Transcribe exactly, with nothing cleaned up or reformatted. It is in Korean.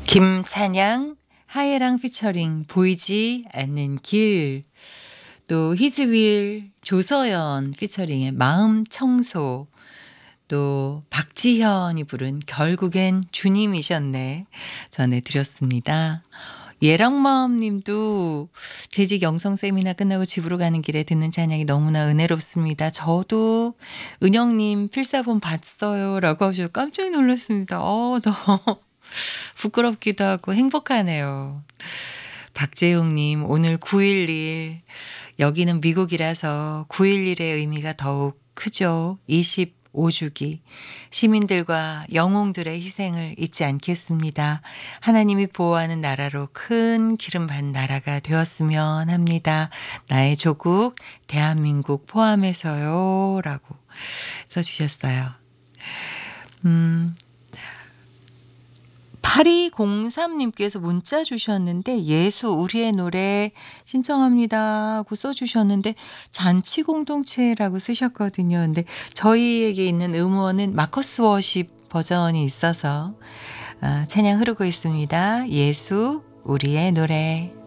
김찬양, 하예랑 피처링 보이지 않는 길, 또 히즈윌, 조서연 피처링의 마음 청소, 또 박지현이 부른 결국엔 주님이셨네 전해드렸습니다. 예랑맘 님도 재직 영성 세미나 끝나고 집으로 가는 길에 듣는 찬양이 너무나 은혜롭습니다. 저도 은영님 필사본 봤어요 라고 하셔서 깜짝 놀랐습니다. 어, 너무 부끄럽기도 하고 행복하네요. 박재용님, 오늘 구일일, 여기는 미국이라서 구일일의 의미가 더욱 크죠. 이십오 주기. 시민들과 영웅들의 희생을 잊지 않겠습니다. 하나님이 보호하는 나라로 큰 기름받은 나라가 되었으면 합니다. 나의 조국, 대한민국 포함해서요. 라고 써주셨어요. 음, 팔이공삼 님께서 문자 주셨는데 예수 우리의 노래 신청합니다 하고 써주셨는데 잔치 공동체라고 쓰셨거든요. 근데 저희에게 있는 음원은 마커스 워십 버전이 있어서 찬양 흐르고 있습니다. 예수 우리의 노래.